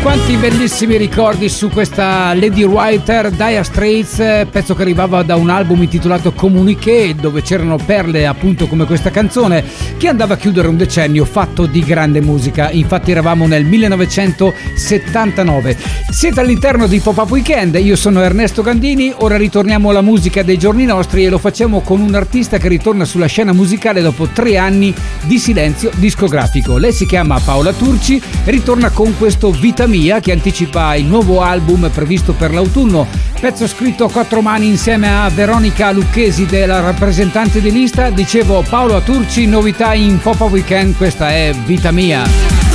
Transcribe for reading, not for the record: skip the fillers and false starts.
Quanti bellissimi ricordi su questa Lady Writer, Dire Straits, pezzo che arrivava da un album intitolato Communiqué, dove c'erano perle appunto come questa canzone che andava a chiudere un decennio fatto di grande musica. Infatti eravamo nel 1979. Siete all'interno di Pop-Up Weekend, io sono Ernesto Gandini, ora ritorniamo alla musica dei giorni nostri e lo facciamo con un artista che ritorna sulla scena musicale dopo 3 anni di silenzio discografico. Lei si chiama Paola Turci e ritorna con questo Vita Mia che anticipa il nuovo album previsto per l'autunno, pezzo scritto a 4 mani insieme a Veronica Lucchesi della rappresentante di lista. Dicevo, Paola Turci, novità in Pop-Up Weekend, questa è Vita Mia.